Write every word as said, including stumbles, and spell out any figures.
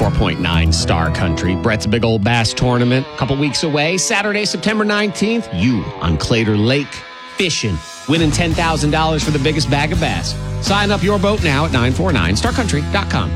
ninety-four point nine Star Country. Brett's Big Old Bass Tournament, a couple weeks away. Saturday, September nineteenth, you on Clater Lake fishing, winning ten thousand dollars for the biggest bag of bass. Sign up your boat now at nine four nine star country dot com.